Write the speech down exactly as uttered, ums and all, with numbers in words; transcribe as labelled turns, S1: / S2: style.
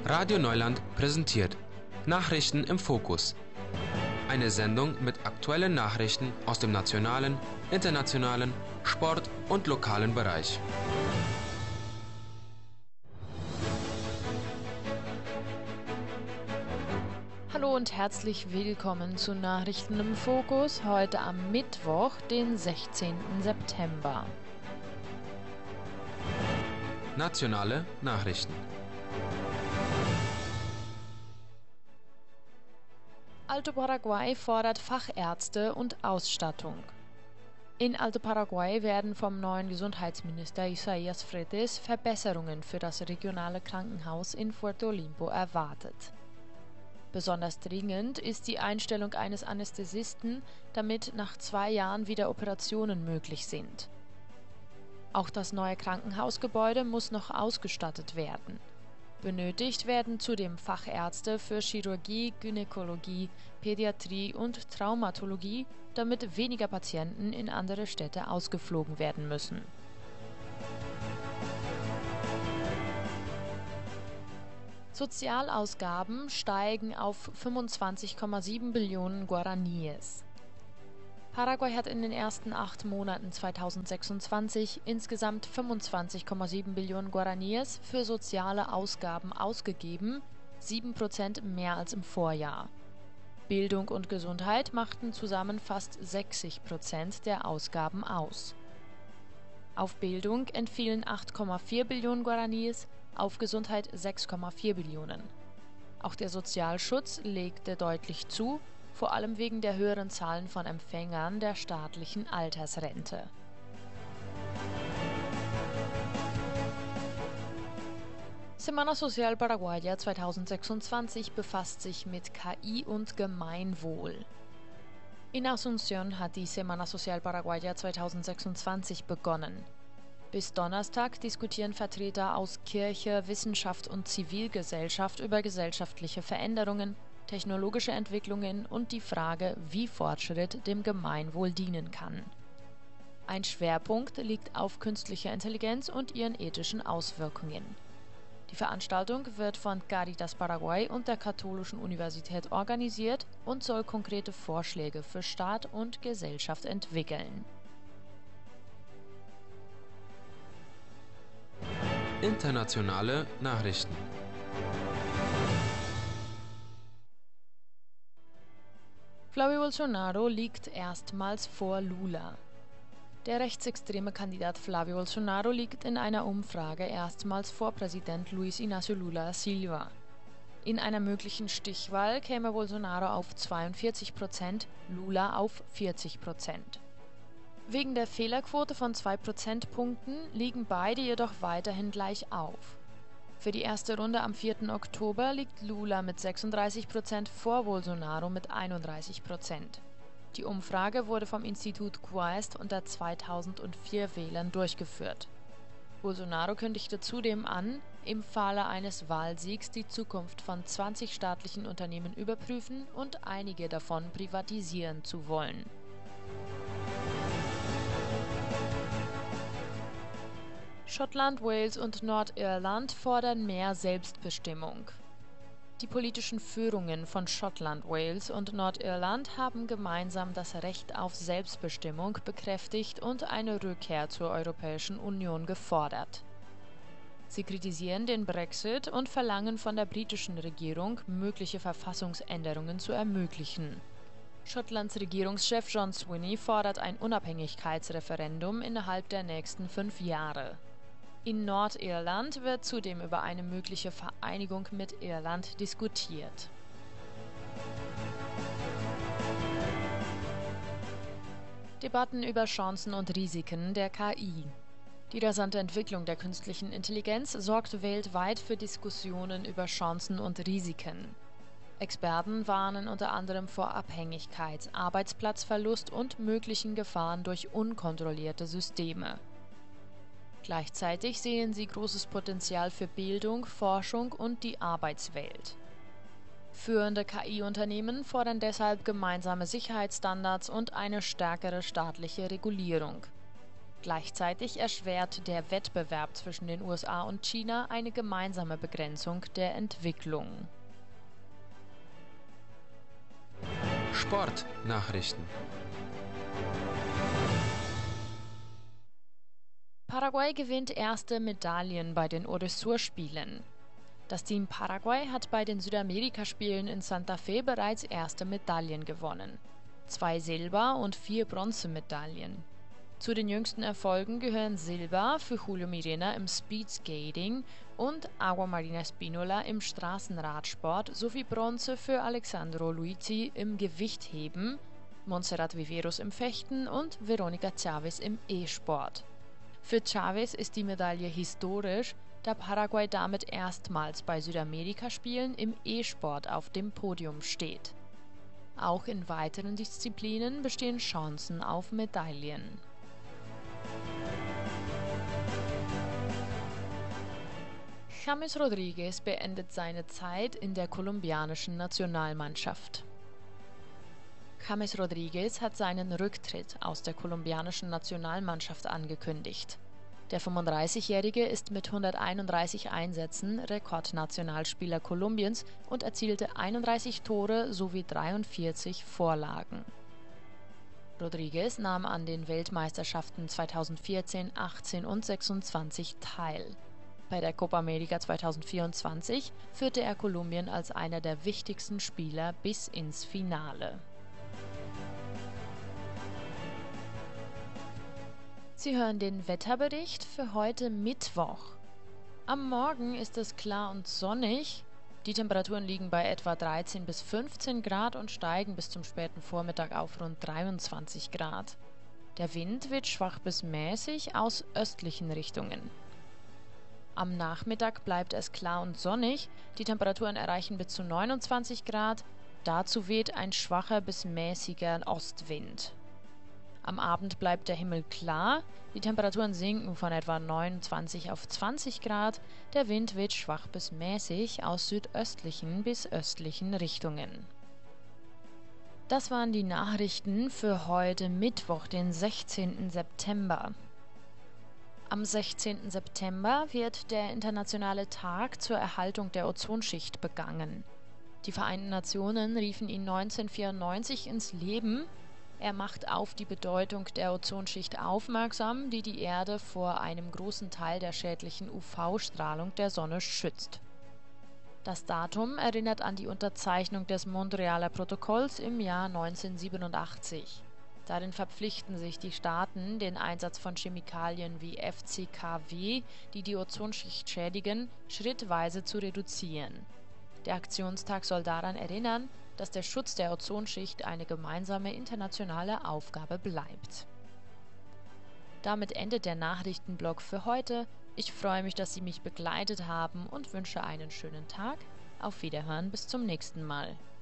S1: Radio Neuland präsentiert Nachrichten im Fokus. Eine Sendung mit aktuellen Nachrichten aus dem nationalen, internationalen, Sport- und lokalen Bereich.
S2: Hallo und herzlich willkommen zu Nachrichten im Fokus, heute am Mittwoch, den sechzehnten September.
S1: Nationale Nachrichten.
S2: Alto Paraguay fordert Fachärzte und Ausstattung. In Alto Paraguay werden vom neuen Gesundheitsminister Isaías Fretes Verbesserungen für das regionale Krankenhaus in Puerto Limpo erwartet. Besonders dringend ist die Einstellung eines Anästhesisten, damit nach zwei Jahren wieder Operationen möglich sind. Auch das neue Krankenhausgebäude muss noch ausgestattet werden. Benötigt werden zudem Fachärzte für Chirurgie, Gynäkologie, Pädiatrie und Traumatologie, damit weniger Patienten in andere Städte ausgeflogen werden müssen. Sozialausgaben steigen auf fünfundzwanzig Komma sieben Billionen Guaraníes. Paraguay hat in den ersten acht Monaten zweitausendsechsundzwanzig insgesamt fünfundzwanzig Komma sieben Billionen Guaraníes für soziale Ausgaben ausgegeben, sieben Prozent mehr als im Vorjahr. Bildung und Gesundheit machten zusammen fast sechzig Prozent der Ausgaben aus. Auf Bildung entfielen acht Komma vier Billionen Guaraníes, auf Gesundheit sechs Komma vier Billionen. Auch der Sozialschutz legte deutlich zu, vor allem wegen der höheren Zahlen von Empfängern der staatlichen Altersrente. Semana Social Paraguaya zweitausendsechsundzwanzig befasst sich mit K I und Gemeinwohl. In Asunción hat die Semana Social Paraguaya zweitausendsechsundzwanzig begonnen. Bis Donnerstag diskutieren Vertreter aus Kirche, Wissenschaft und Zivilgesellschaft über gesellschaftliche Veränderungen, technologische Entwicklungen und die Frage, wie Fortschritt dem Gemeinwohl dienen kann. Ein Schwerpunkt liegt auf künstlicher Intelligenz und ihren ethischen Auswirkungen. Die Veranstaltung wird von Caritas Paraguay und der Katholischen Universität organisiert und soll konkrete Vorschläge für Staat und Gesellschaft entwickeln.
S1: Internationale Nachrichten.
S2: Flavio Bolsonaro liegt erstmals vor Lula. Der rechtsextreme Kandidat Flavio Bolsonaro liegt in einer Umfrage erstmals vor Präsident Luiz Inácio Lula da Silva. In einer möglichen Stichwahl käme Bolsonaro auf zweiundvierzig Prozent, Lula auf vierzig Prozent. Wegen der Fehlerquote von zwei Prozentpunkten liegen beide jedoch weiterhin gleich auf. Für die erste Runde am vierten Oktober liegt Lula mit sechsunddreißig Prozent vor Bolsonaro mit einunddreißig Prozent. Die Umfrage wurde vom Institut Quaest unter zweitausendvier Wählern durchgeführt. Bolsonaro kündigte zudem an, im Falle eines Wahlsiegs die Zukunft von zwanzig staatlichen Unternehmen überprüfen und einige davon privatisieren zu wollen. Schottland, Wales und Nordirland fordern mehr Selbstbestimmung. Die politischen Führungen von Schottland, Wales und Nordirland haben gemeinsam das Recht auf Selbstbestimmung bekräftigt und eine Rückkehr zur Europäischen Union gefordert. Sie kritisieren den Brexit und verlangen von der britischen Regierung, mögliche Verfassungsänderungen zu ermöglichen. Schottlands Regierungschef John Swinney fordert ein Unabhängigkeitsreferendum innerhalb der nächsten fünf Jahre. In Nordirland wird zudem über eine mögliche Vereinigung mit Irland diskutiert. Debatten über Chancen und Risiken der K I. Die rasante Entwicklung der künstlichen Intelligenz sorgt weltweit für Diskussionen über Chancen und Risiken. Experten warnen unter anderem vor Abhängigkeit, Arbeitsplatzverlust und möglichen Gefahren durch unkontrollierte Systeme. Gleichzeitig sehen sie großes Potenzial für Bildung, Forschung und die Arbeitswelt. Führende K I-Unternehmen fordern deshalb gemeinsame Sicherheitsstandards und eine stärkere staatliche Regulierung. Gleichzeitig erschwert der Wettbewerb zwischen den U S A und China eine gemeinsame Begrenzung der Entwicklung.
S1: Sportnachrichten.
S2: Paraguay gewinnt erste Medaillen bei den Odessur-Spielen. Das Team Paraguay hat bei den Südamerikaspielen in Santa Fe bereits erste Medaillen gewonnen. Zwei Silber- und vier Bronzemedaillen. Zu den jüngsten Erfolgen gehören Silber für Julio Mirena im Speedskating und Agua Marina Espinola im Straßenradsport sowie Bronze für Alexandro Luizzi im Gewichtheben, Montserrat Viveros im Fechten und Veronica Chavez im E-Sport. Für Chavez ist die Medaille historisch, da Paraguay damit erstmals bei Südamerikaspielen im E-Sport auf dem Podium steht. Auch in weiteren Disziplinen bestehen Chancen auf Medaillen. James Rodriguez beendet seine Zeit in der kolumbianischen Nationalmannschaft. James Rodriguez hat seinen Rücktritt aus der kolumbianischen Nationalmannschaft angekündigt. Der fünfunddreißigjährige ist mit hunderteinunddreißig Einsätzen Rekordnationalspieler Kolumbiens und erzielte einunddreißig Tore sowie dreiundvierzig Vorlagen. Rodriguez nahm an den Weltmeisterschaften zweitausendvierzehn, achtzehn und sechsundzwanzig teil. Bei der Copa América zweitausendvierundzwanzig führte er Kolumbien als einer der wichtigsten Spieler bis ins Finale. Sie hören den Wetterbericht für heute Mittwoch. Am Morgen ist es klar und sonnig. Die Temperaturen liegen bei etwa dreizehn bis fünfzehn Grad und steigen bis zum späten Vormittag auf rund dreiundzwanzig Grad. Der Wind wird schwach bis mäßig aus östlichen Richtungen. Am Nachmittag bleibt es klar und sonnig. Die Temperaturen erreichen bis zu neunundzwanzig Grad. Dazu weht ein schwacher bis mäßiger Ostwind. Am Abend bleibt der Himmel klar, die Temperaturen sinken von etwa neunundzwanzig auf zwanzig Grad, der Wind weht schwach bis mäßig aus südöstlichen bis östlichen Richtungen. Das waren die Nachrichten für heute Mittwoch, den sechzehnten September. Am sechzehnten September wird der Internationale Tag zur Erhaltung der Ozonschicht begangen. Die Vereinten Nationen riefen ihn neunzehnhundertvierundneunzig ins Leben. Er macht auf die Bedeutung der Ozonschicht aufmerksam, die die Erde vor einem großen Teil der schädlichen U V-Strahlung der Sonne schützt. Das Datum erinnert an die Unterzeichnung des Montrealer Protokolls im Jahr neunzehnhundertsiebenundachtzig. Darin verpflichten sich die Staaten, den Einsatz von Chemikalien wie F C K W, die die Ozonschicht schädigen, schrittweise zu reduzieren. Der Aktionstag soll daran erinnern, dass der Schutz der Ozonschicht eine gemeinsame internationale Aufgabe bleibt. Damit endet der Nachrichtenblock für heute. Ich freue mich, dass Sie mich begleitet haben und wünsche einen schönen Tag. Auf Wiederhören, bis zum nächsten Mal.